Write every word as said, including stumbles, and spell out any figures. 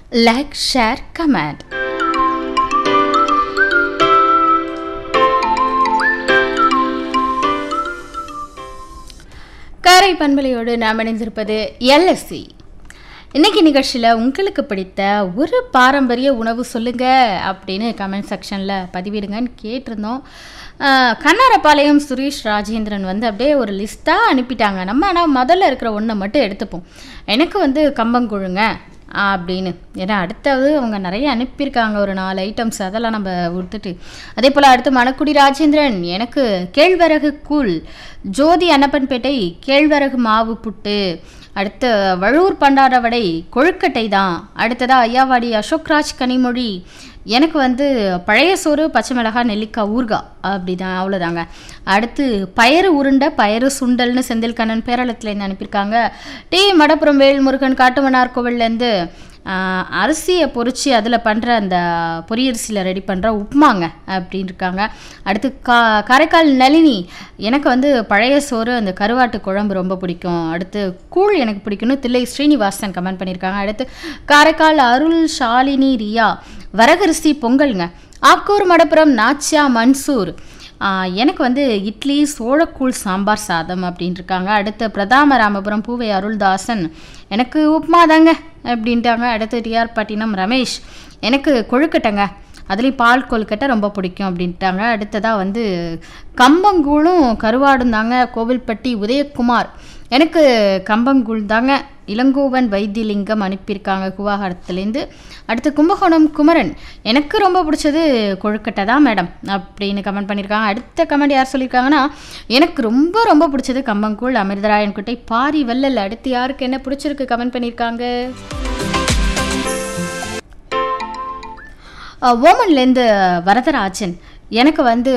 Like, share, comment. காரை பண்பலையோடு நாம் இணைந்திருப்பது எல்எஸ்சி. இன்றைக்கி நிகழ்ச்சியில் உங்களுக்கு பிடித்த ஒரு பாரம்பரிய உணவு சொல்லுங்கள் அப்படின்னு கமெண்ட் செக்ஷனில் பதிவிடுங்கன்னு கேட்டிருந்தோம். கண்ணாரப்பாளையம் சுரேஷ் ராஜேந்திரன் வந்து அப்படியே ஒரு லிஸ்ட்டாக அனுப்பிட்டாங்க. நம்ம ஆனால் முதல்ல இருக்கிற ஒன்றை மட்டும் எடுத்துப்போம். எனக்கு வந்து கம்பங்கூழுங்க அப்படின்னு. ஏன்னா அடுத்தது அவங்க நிறைய அனுப்பியிருக்காங்க, ஒரு நாலு ஐட்டம்ஸ், அதெல்லாம் நம்ம கொடுத்துட்டு. அதே போல் அடுத்து மணக்குடி ராஜேந்திரன், எனக்கு கேழ்வரகு கூழ். ஜோதி அன்னப்பன்பேட்டை கேழ்வரகு மாவு புட்டு. அடுத்து வழூர் பண்டார வடை கொழுக்கட்டை தான். அடுத்ததாக ஐயாவாடி அசோக்ராஜ் கனிமொழி, எனக்கு வந்து பழைய சோறு பச்சை மிளகாய் நெல்லிக்காய் ஊறுகாய் அப்படி தான், அவ்வளோதாங்க. அடுத்து பயறு உருண்டை பயறு சுண்டல்னு செந்தில் கண்ணன் பேரளத்துலேருந்து அனுப்பியிருக்காங்க. டி மடப்புறம் வேல்முருகன் காட்டுமன்னார் கோவில்லேருந்து அரிசியை பொறிச்சு அதில் பண்ணுற அந்த பொரியரிசியில் ரெடி பண்ணுற உப்புமாங்க அப்படின்னு இருக்காங்க. அடுத்து கா காரைக்கால் நளினி, எனக்கு வந்து பழைய சோறு அந்த கருவாட்டு குழம்பு ரொம்ப பிடிக்கும். அடுத்து கூழ் எனக்கு பிடிக்கும்னு தில்லை ஸ்ரீனிவாசன் கமெண்ட் பண்ணியிருக்காங்க. அடுத்து காரைக்கால் அருள் ஷாலினி ரியா, வரகரிசி பொங்கலுங்க. ஆக்கூர் மடப்புறம் நாச்சியா மன்சூர், எனக்கு வந்து இட்லி சோழக்கூழ் சாம்பார் சாதம் அப்படின்னு இருக்காங்க. அடுத்து பிரதாம ராமபுரம் பூவை அருள்தாசன், எனக்கு உப்புமா தாங்க அப்படின்ட்டாங்க. அடுத்து டிஆர் பட்டினம் ரமேஷ், எனக்கு கொழுக்கட்டைங்க, அதுலேயும் பால் கொழுக்கட்டை ரொம்ப பிடிக்கும் அப்படின்ட்டாங்க. அடுத்ததாக வந்து கம்பங்கூழும் கருவாடும் தாங்க. கோவில்பட்டி உதயகுமார், எனக்கு கம்பங்கூழ் தாங்க. இளங்கோவன் வைத்தியலிங்கம் அனுப்பியிருக்காங்க குவாகரத்துலேருந்து. அடுத்து கும்பகோணம் குமரன், எனக்கு ரொம்ப பிடிச்சது கொழுக்கட்டை தான் மேடம் அப்படின்னு கமெண்ட் பண்ணியிருக்காங்க. அடுத்த கமெண்ட் யார் சொல்லியிருக்காங்கன்னா, எனக்கு ரொம்ப ரொம்ப பிடிச்சது கம்பங்கூழ். அமிர்தராயன் குட்டை பாரி வல்லல். அடுத்து யாருக்கு என்ன பிடிச்சிருக்கு கமெண்ட் பண்ணியிருக்காங்க. ஓமன்லேருந்து வரதராஜன், எனக்கு வந்து